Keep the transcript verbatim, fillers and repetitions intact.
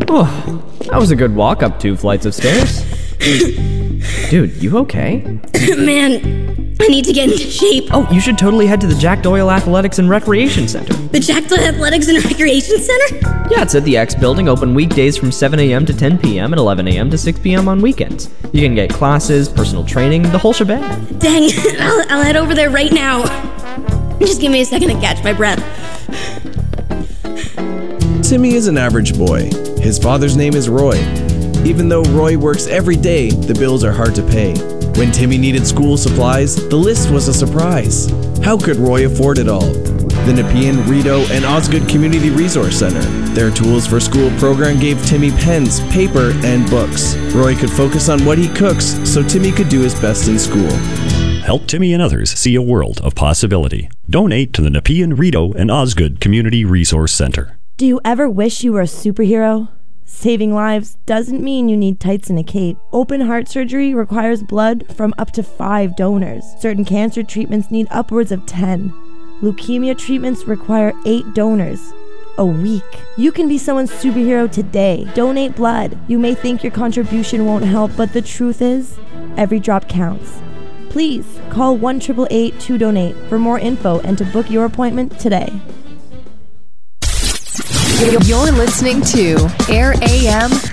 Oh, that was a good walk up two flights of stairs. Dude, you okay? Man, I need to get into shape. Oh, you should totally head to the Jack Doyle Athletics and Recreation Center. The Jack Doyle Athletics and Recreation Center? Yeah, it's at the X Building, open weekdays from seven a.m. to ten p.m. and eleven a.m. to six p.m. on weekends. You can get classes, personal training, the whole shebang. Dang, I'll, I'll head over there right now. Just give me a second to catch my breath. Timmy is an average boy. His father's name is Roy. Even though Roy works every day, the bills are hard to pay. When Timmy needed school supplies, the list was a surprise. How could Roy afford it all? The Nepean, Rideau, and Osgood Community Resource Center. Their Tools for School program gave Timmy pens, paper, and books. Roy could focus on what he cooks, so Timmy could do his best in school. Help Timmy and others see a world of possibility. Donate to the Nepean, Rideau, and Osgood Community Resource Center. Do you ever wish you were a superhero? Saving lives doesn't mean you need tights and a cape. Open heart surgery requires blood from up to five donors. Certain cancer treatments need upwards of ten. Leukemia treatments require eight donors a week. You can be someone's superhero today. Donate blood. You may think your contribution won't help, but the truth is, every drop counts. Please call one eight eight eight two donate for more info and to book your appointment today. You're listening to Air A M